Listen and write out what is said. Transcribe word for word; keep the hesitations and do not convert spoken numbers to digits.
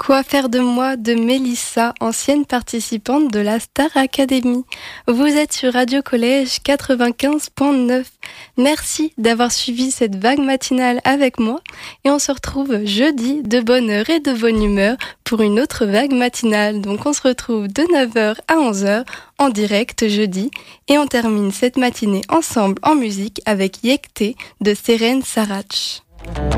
Quoi faire de moi de Mélissa, ancienne participante de la Star Academy. Vous êtes sur Radio Collège quatre-vingt-quinze virgule neuf. Merci d'avoir suivi cette vague matinale avec moi et on se retrouve jeudi de bonne heure et de bonne humeur pour une autre vague matinale. Donc on se retrouve de neuf heures à onze heures en direct jeudi et on termine cette matinée ensemble en musique avec Yekté de Seren Sarach.